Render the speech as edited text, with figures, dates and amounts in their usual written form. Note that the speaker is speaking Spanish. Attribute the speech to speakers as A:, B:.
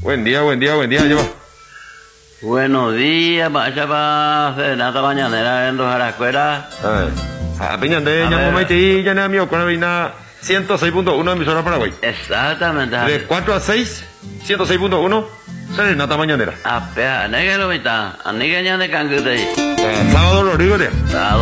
A: buen día, lleva.
B: Buenos días, vaya para Serenata Mañanera en Roja la Escuela.
A: Peñande, ya no me metí, ya no me con la 106.1 emisora Paraguay.
B: Exactamente.
A: De 4 a 6, 106.1, Serenata Mañanera.
B: Apea, nega lo mitad, aniga ya de cangute.
A: Sábado, Rodrigo.